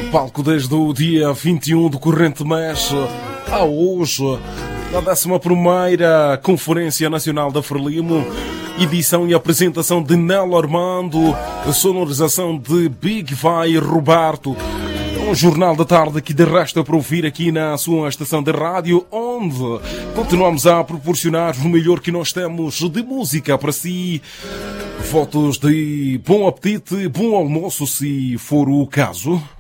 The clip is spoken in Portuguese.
palco desde o dia 21 do corrente mês a hoje, na 11ª Conferência Nacional da Frelimo, edição e apresentação de Nelo Armando, a sonorização de Big Vai Roberto. Um jornal da tarde que de resto é para ouvir aqui na sua estação de rádio, onde continuamos a proporcionar o melhor que nós temos de música para si. Fotos de bom apetite, bom almoço, se for o caso.